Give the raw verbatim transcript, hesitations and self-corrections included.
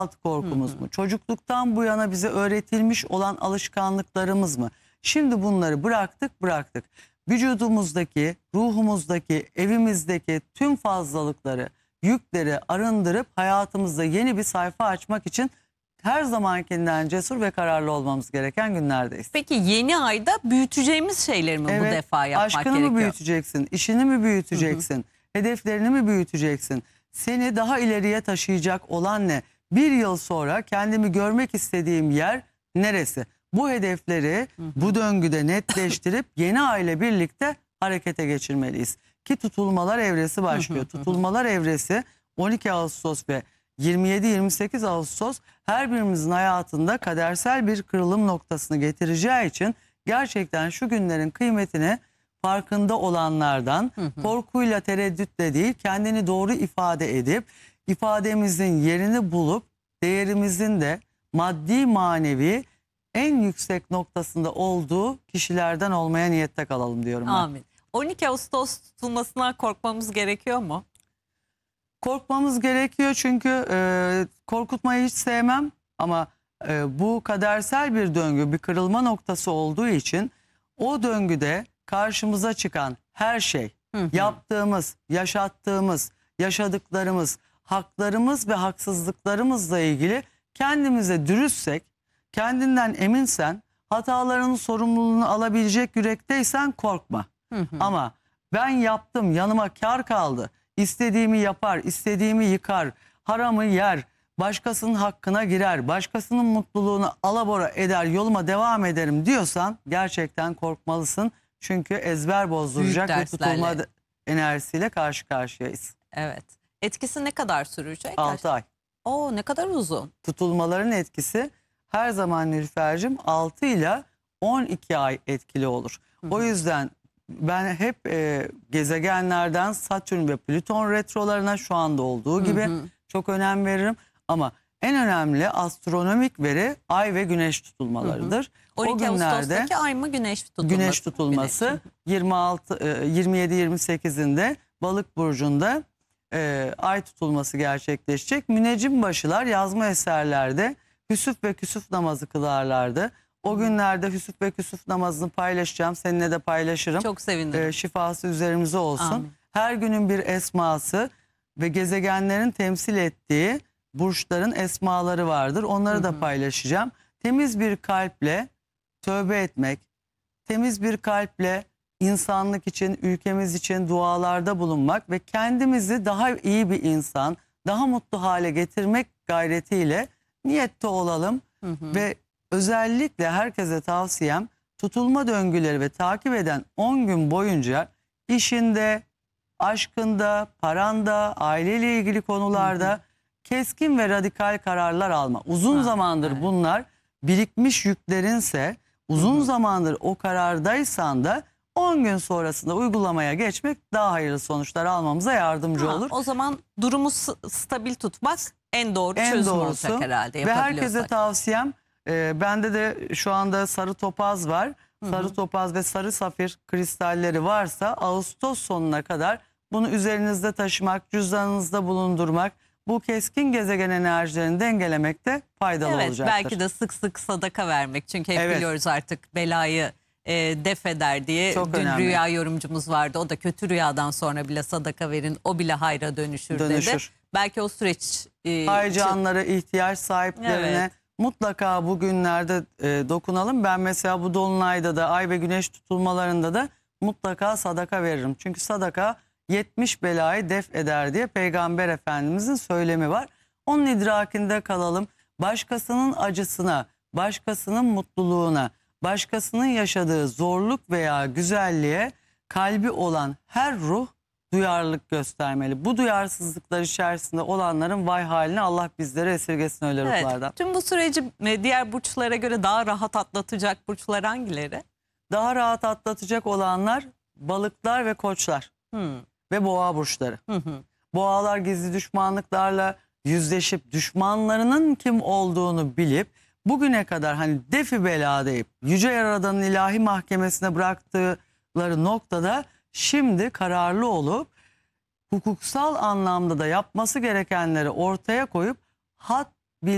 korkumuz Hı hı. mu? Çocukluktan bu yana bize öğretilmiş olan alışkanlıklarımız mı? Şimdi bunları bıraktık bıraktık. Vücudumuzdaki, ruhumuzdaki, evimizdeki tüm fazlalıkları, yükleri arındırıp hayatımızda yeni bir sayfa açmak için her zamankinden cesur ve kararlı olmamız gereken günlerdeyiz. Peki yeni ayda büyüteceğimiz şeyleri mi Evet, bu defa yapmak aşkını gerekiyor? mı büyüteceksin, işini mi büyüteceksin, hedeflerini mi büyüteceksin? Seni daha ileriye taşıyacak olan ne? Bir yıl sonra kendimi görmek istediğim yer neresi? Bu hedefleri Hı hı. bu döngüde netleştirip yeni aile birlikte harekete geçirmeliyiz. Ki tutulmalar evresi başlıyor. Hı hı hı. Tutulmalar evresi on iki Ağustos ve yirmi yedi yirmi sekiz Ağustos her birimizin hayatında kadersel bir kırılım noktasını getireceği için gerçekten şu günlerin kıymetini farkında olanlardan, Hı hı. korkuyla, tereddütle değil, kendini doğru ifade edip ifademizin yerini bulup değerimizin de maddi manevi en yüksek noktasında olduğu kişilerden olmaya niyette kalalım diyorum ben. Amin. on iki Ağustos tutulmasından korkmamız gerekiyor mu? Korkmamız gerekiyor çünkü e, korkutmayı hiç sevmem ama e, bu kadersel bir döngü, bir kırılma noktası olduğu için o döngüde karşımıza çıkan her şey, Hı hı. yaptığımız, yaşattığımız, yaşadıklarımız, haklarımız ve haksızlıklarımızla ilgili kendimize dürüstsek, kendinden eminsen, hatalarının sorumluluğunu alabilecek yürekteysen korkma. Hı hı. Ama ben yaptım, yanıma kar kaldı. İstediğimi yapar, istediğimi yıkar, haramı yer, başkasının hakkına girer, başkasının mutluluğunu alabora eder, yoluma devam ederim diyorsan gerçekten korkmalısın. Çünkü ezber bozduracak Büyük bir tutulma derslerle. enerjisiyle karşı karşıyayız. Evet. Etkisi ne kadar sürecek? altı ay. Oo, ne kadar uzun. Tutulmaların etkisi her zaman Nilüfer'cim altı ile on iki ay etkili olur. Hı hı. O yüzden ben hep e, gezegenlerden Satürn ve Plüton retrolarına şu anda olduğu gibi Hı hı. çok önem veririm. Ama en önemli astronomik veri ay ve güneş tutulmalarıdır. on iki O günlerde Ağustos'taki ay mı güneş tutulması? güneş tutulması Güneş. yirmi altı, yirmi yedi yirmi sekizinde Balık burcunda e, ay tutulması gerçekleşecek. Müneccim başılar yazma eserlerde hüsüf ve küsüf namazı kılarlardı. O günlerde hüsüf ve küsüf namazını paylaşacağım. Seninle de paylaşırım. Çok sevinirim. E, şifası üzerimize olsun. Amin. Her günün bir esması ve gezegenlerin temsil ettiği burçların esmaları vardır. Onları Hı da hı. paylaşacağım. Temiz bir kalple tövbe etmek, temiz bir kalple insanlık için, ülkemiz için dualarda bulunmak ve kendimizi daha iyi bir insan, daha mutlu hale getirmek gayretiyle niyette olalım. Hı hı. Ve özellikle herkese tavsiyem tutulma döngüleri ve takip eden on gün boyunca işinde, aşkında, paranda, aileyle ilgili konularda Hı hı. keskin ve radikal kararlar alma. Uzun Ha, zamandır evet. bunlar birikmiş yüklerinse, uzun Hı hı. zamandır o karardaysan da on gün sonrasında uygulamaya geçmek daha hayırlı sonuçlar almamıza yardımcı Ha, olur. o zaman durumu s- stabil tutmak en doğru En çözüm doğrusu olacak herhalde. ve herkese yapabiliyorsak. tavsiyem e, bende de şu anda sarı topaz var. Hı Sarı hı. topaz ve sarı safir kristalleri varsa Ağustos sonuna kadar bunu üzerinizde taşımak, cüzdanınızda bulundurmak, bu keskin gezegen enerjilerini dengelemekte faydalı Evet, olacaktır. belki de sık sık sadaka vermek. Çünkü hep Evet. biliyoruz artık belayı e, def eder diye. Çok Dün önemli. rüya yorumcumuz vardı. O da kötü rüyadan sonra bile sadaka verin. O bile hayra dönüşür, dedi. Dönüşür. Belki o süreç e, Ay için- canlara, ihtiyaç sahiplerine Evet. mutlaka bugünlerde e, dokunalım. Ben mesela bu dolunayda da ay ve güneş tutulmalarında da mutlaka sadaka veririm. Çünkü sadaka yetmiş belayı def eder diye Peygamber Efendimizin söylemi var. Onun idrakinde kalalım. Başkasının acısına, başkasının mutluluğuna, başkasının yaşadığı zorluk veya güzelliğe kalbi olan her ruh duyarlılık göstermeli. Bu duyarsızlıklar içerisinde olanların vay haline Allah bizleri esirgesin öyle Evet. ruhlardan. Tüm bu süreci e, diğer burçlara göre daha rahat atlatacak burçlar hangileri? Daha rahat atlatacak olanlar balıklar ve koçlar Hmm. ve boğa burçları. Hı hı. Boğalar gizli düşmanlıklarla yüzleşip düşmanlarının kim olduğunu bilip bugüne kadar hani defi bela deyip Yüce Yaradan'ın ilahi mahkemesine bıraktıkları noktada şimdi kararlı olup hukuksal anlamda da yapması gerekenleri ortaya koyup hat